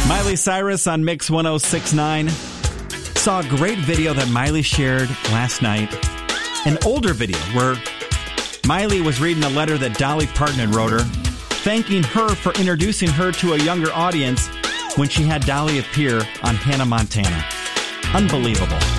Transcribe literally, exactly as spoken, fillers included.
Miley Cyrus on Mix one oh six point nine. Saw a great video that Miley shared last night. An older video where Miley was reading a letter that Dolly Parton wrote her, thanking her for introducing her to a younger audience when she had Dolly appear on Hannah Montana. Unbelievable.